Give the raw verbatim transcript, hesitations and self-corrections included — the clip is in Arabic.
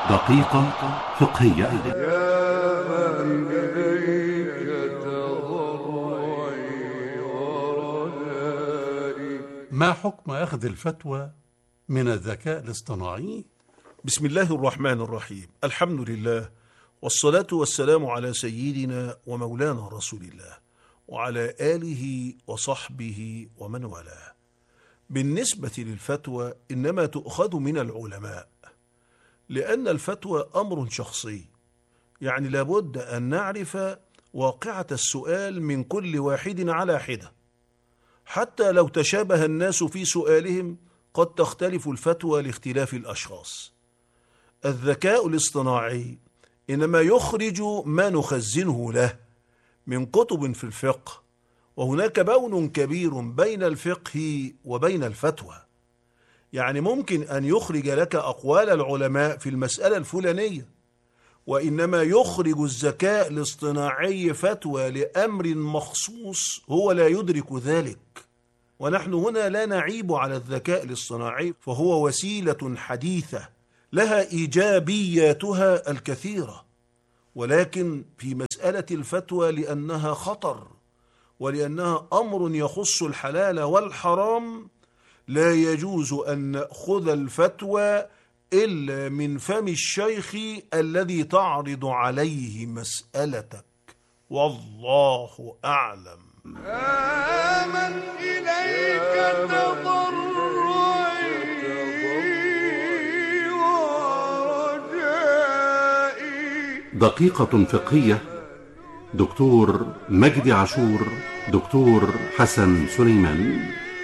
دقيقة فقهية. يا من إليك تضرعي ورجائي. ما حكم أخذ الفتوى من الذكاء الاصطناعي؟ بسم الله الرحمن الرحيم. الحمد لله، والصلاة والسلام على سيدنا ومولانا رسول الله وعلى آله وصحبه ومن والاه. بالنسبة للفتوى إنما تؤخذ من العلماء، لأن الفتوى أمر شخصي، يعني لابد أن نعرف واقعة السؤال من كل واحد على حدة. حتى لو تشابه الناس في سؤالهم قد تختلف الفتوى لاختلاف الأشخاص. الذكاء الاصطناعي إنما يخرج ما نخزنه له من كتب في الفقه، وهناك بون كبير بين الفقه وبين الفتوى. يعني ممكن أن يخرج لك أقوال العلماء في المسألة الفلانية، وإنما يخرج الذكاء الاصطناعي فتوى لأمر مخصوص هو لا يدرك ذلك. ونحن هنا لا نعيب على الذكاء الاصطناعي، فهو وسيلة حديثة لها إيجابياتها الكثيرة، ولكن في مسألة الفتوى لأنها خطر ولأنها أمر يخص الحلال والحرام لا يجوز أن نأخذ الفتوى إلا من فم الشيخ الذي تعرض عليه مسألتك، والله أعلم. آمن إليك تضرعي ورجائي. دقيقة فقهية. دكتور مجدي عاشور، دكتور حسن سليمان.